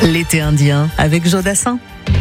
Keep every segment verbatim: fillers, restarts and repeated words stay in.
L'été indien avec Joe Dassin.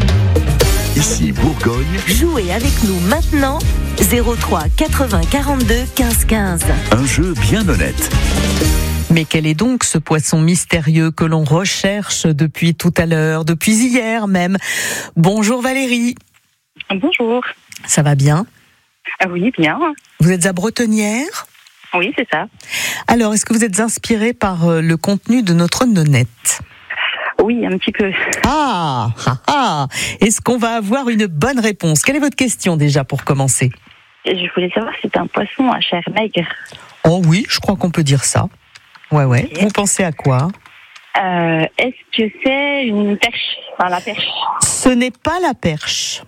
Ici Bourgogne. Jouez avec nous maintenant zéro trois quatre-vingts quarante-deux quinze quinze. Un jeu bien honnête. Mais quel est donc ce poisson mystérieux que l'on recherche depuis tout à l'heure, depuis hier même? Bonjour Valérie. Bonjour. Ça va bien? Ah oui, bien. Vous êtes à Bretonnière? Oui, c'est ça. Alors, est-ce que vous êtes inspirée par le contenu de notre nonnette? Oui, un petit peu. Ah, ah, ah. Est-ce qu'on va avoir une bonne réponse? Quelle est votre question déjà pour commencer? Je voulais savoir si c'est un poisson à chair maigre. Oh oui, je crois qu'on peut dire ça. Ouais, ouais. Okay. Vous pensez à quoi? euh, Est-ce que c'est une perche? Enfin, la perche. Ce n'est pas la perche.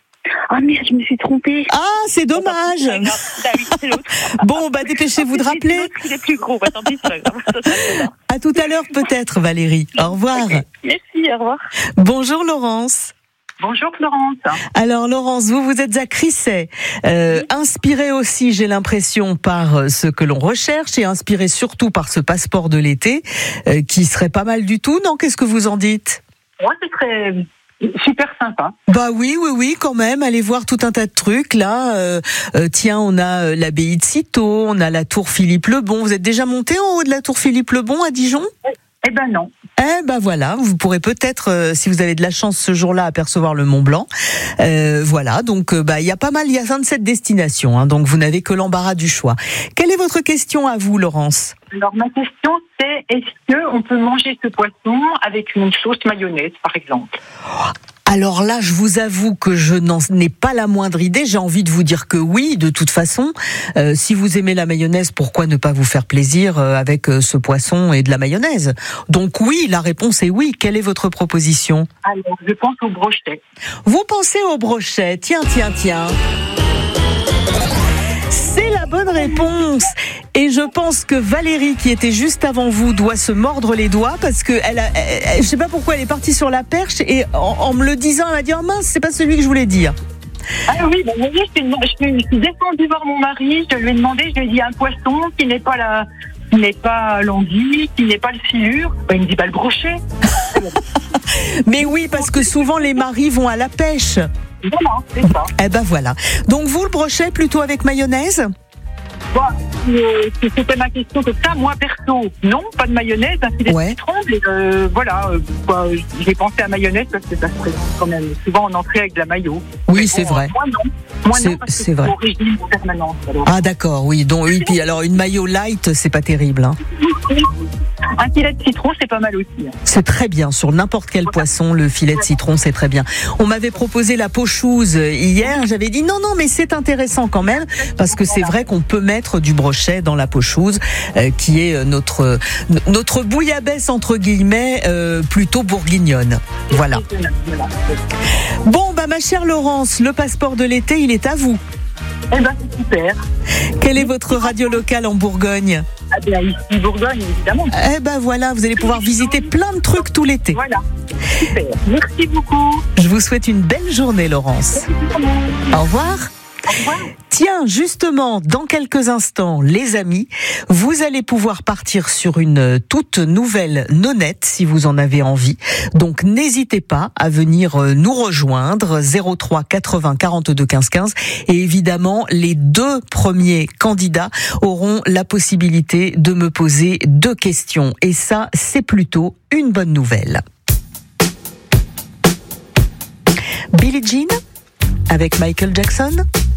Ah oh merde, je me suis trompée. Ah, c'est dommage. Ah, non, oui, c'est l'autre. Bon, bah dépêchez-vous de rappeler. C'est l'autre qui est plus gros. Bah, tant pis, c'est pas grave. À tout à l'heure peut-être, Valérie. Au revoir. Okay. Merci, au revoir. Bonjour Laurence. Bonjour Florence. Alors Laurence, vous vous êtes à Crissey, euh, oui. Inspirée aussi, j'ai l'impression, par ce que l'on recherche et inspirée surtout par ce passeport de l'été, euh, qui serait pas mal du tout, non? Qu'est-ce que vous en dites? Moi, c'est très... super sympa. Bah oui, oui, oui, quand même. Allez voir tout un tas de trucs là. Euh, euh, tiens, on a euh, l'abbaye de Cîteaux, on a la tour Philippe le Bon. Vous êtes déjà monté en haut de la tour Philippe le Bon à Dijon? Eh ben non. Eh ben voilà, vous pourrez peut-être, euh, si vous avez de la chance ce jour-là, apercevoir le Mont Blanc. Euh, voilà, donc euh, bah il y a pas mal, il y a vingt-sept destinations, hein, donc vous n'avez que l'embarras du choix. Quelle est votre question à vous, Laurence? Alors ma question c'est, est-ce que on peut manger ce poisson avec une sauce mayonnaise, par exemple? Alors là, je vous avoue que je n'en ai pas la moindre idée. J'ai envie de vous dire que oui, de toute façon. Euh, si vous aimez la mayonnaise, pourquoi ne pas vous faire plaisir avec ce poisson et de la mayonnaise? Donc oui, la réponse est oui. Quelle est votre proposition? Alors, je pense au brochet. Vous pensez au brochet? Tiens, tiens, tiens. C'est la bonne réponse. Et je pense que Valérie, qui était juste avant vous, doit se mordre les doigts parce que elle a, elle, elle, je sais pas pourquoi elle est partie sur la perche et en, en me le disant, elle m'a dit oh mince, c'est pas celui que je voulais dire. Ah oui, bah, vous voyez, je, je, je suis descendue voir mon mari, je lui ai demandé, je lui ai dit un poisson qui n'est pas la, qui n'est pas l'anguille, qui n'est pas le silure. Bah, il me dit bah le brochet. Mais oui, parce que souvent les maris vont à la pêche. Voilà, c'est ça. Eh ben voilà. Donc vous, le brochet, plutôt avec mayonnaise? Bon, euh, c'était ma question que ça, moi perso, non, pas de mayonnaise, un filet ouais. de citron, mais euh, voilà, euh, bah, j'ai pensé à mayonnaise parce que ça se présente quand même souvent en entrée avec de la mayo. Oui, mais c'est bon, vrai. Moi non, moi c'est, non parce c'est que vrai. C'est au régime en permanence. Alors. Ah d'accord, oui. Donc oui, puis alors une mayo light, c'est pas terrible. Hein. Un filet de citron, c'est pas mal aussi. Hein. C'est très bien sur n'importe quel poisson, le filet de citron, c'est très bien. On m'avait proposé la pochouse hier, j'avais dit non, non, mais c'est intéressant quand même parce que c'est vrai qu'on peut mettre du brochet dans la pochouse, euh, qui est notre notre bouillabaisse entre guillemets, euh, plutôt bourguignonne. Voilà. Bon, bah ma chère Laurence, le passeport de l'été, il est à vous. Eh ben c'est super. Quelle est votre radio locale en Bourgogne? Ah bien ici Bourgogne évidemment. Eh ben voilà, vous allez pouvoir visiter plein de trucs tout l'été. Voilà. Super. Merci beaucoup. Je vous souhaite une belle journée, Laurence. Au revoir. Au revoir. Tiens, justement, dans quelques instants, les amis, vous allez pouvoir partir sur une toute nouvelle nonnette si vous en avez envie. Donc, n'hésitez pas à venir nous rejoindre, zéro trois quatre-vingts quarante-deux quinze quinze. Et évidemment, les deux premiers candidats auront la possibilité de me poser deux questions. Et ça, c'est plutôt une bonne nouvelle. Billie Jean avec Michael Jackson.